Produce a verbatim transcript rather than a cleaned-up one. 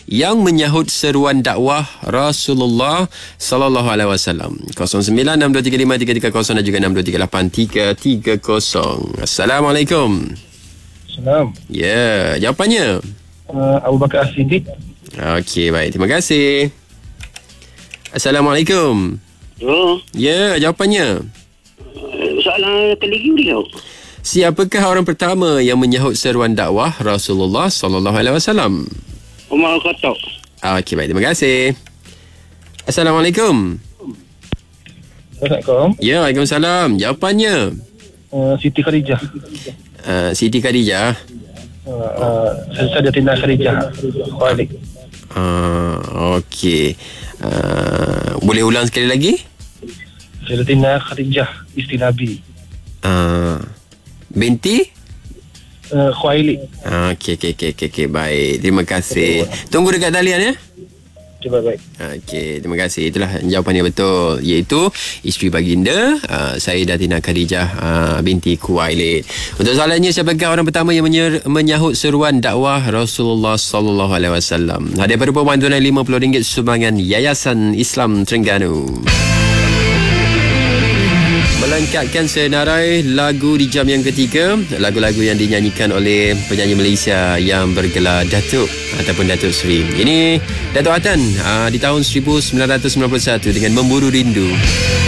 yang menyahut seruan dakwah Rasulullah sallallahu alaihi wasallam? kosong sembilan enam dua tiga lima tiga tiga kosong dan juga enam dua tiga lapan tiga tiga kosong. Assalamualaikum. Salam. Ya, yeah, jawapannya Uh, Abu Bakar As-Siddiq. Okey, baik. Terima kasih. Assalamualaikum. Oh, Ya, yeah, jawapannya soalan telegi beliau. siapakah orang pertama yang menyahut seruan dakwah Rasulullah sallallahu alaihi wasallam? Umar Khattab. Okey, baik. Terima kasih. Assalamualaikum. Assalamualaikum. Ya, Waalaikumsalam. Jawapannya Uh, Siti Khadijah. uh, Siti Khadijah. Uh, uh, Sayyidatina Khadijah. Khuwailid. Uh, Okey. Uh, boleh ulang sekali lagi? Sayyidatina Khadijah, isteri Nabi. Uh, binti? Uh, Khuwailid. Uh, Okey, okey, okey, okey. Okay. Baik. Terima kasih. Tunggu dekat talian ya. Coba baik. Okey, terima kasih. Itulah jawapan yang betul, iaitu isteri baginda uh, Sayyidatina Khadijah uh, binti Khuwailid. Untuk soalannya, siapakah orang pertama yang menyer- menyahut seruan dakwah Rasulullah sallallahu alaihi wasallam? Hadiah pada perempuan tunai lima puluh ringgit sumbangan Yayasan Islam Terengganu. Melengkapkan senarai lagu di jam yang ketiga, lagu-lagu yang dinyanyikan oleh penyanyi Malaysia yang bergelar Datuk ataupun Datuk Seri. Ini Datuk Atan aa, di tahun seribu sembilan ratus sembilan puluh satu dengan Memburu Rindu.